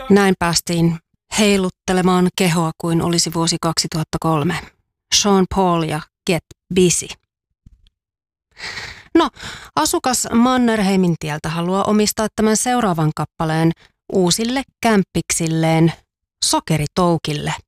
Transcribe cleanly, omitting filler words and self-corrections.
Näin päästiin heiluttelemaan kehoa kuin olisi vuosi 2003. Sean Paul ja Get Busy. No, asukas Mannerheimin tieltä haluaa omistaa tämän seuraavan kappaleen uusille kämppiksilleen Sokeritoukille.